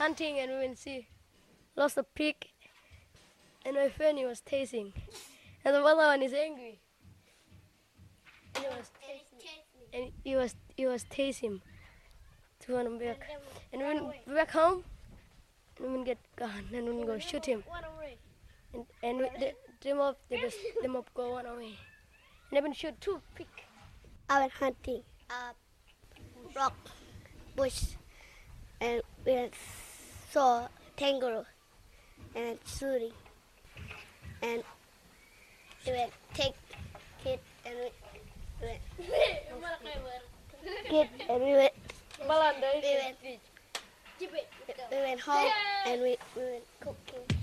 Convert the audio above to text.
hunting and we went see lost a pig, and my friend he was tasting, and the other one is angry, and he was tasting to run back, and when we back home, and we get gun and we go shoot him, and the mob go one away, and then shoot 2 pig. I went hunting rock bush and we saw kangaroo and shooting and we went take kid and we went we went home and we went cooking.